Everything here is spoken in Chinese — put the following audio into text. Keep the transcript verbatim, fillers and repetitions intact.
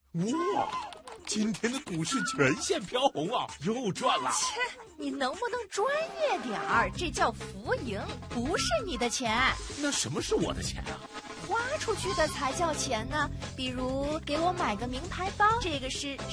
哇，今天的股市全线飘红啊，又赚了。 切，你能不能专业点儿？这叫浮盈，不是你的钱。 那什么是我的钱啊？ 花出去的才叫钱呢。比如给我买个名牌包，这个是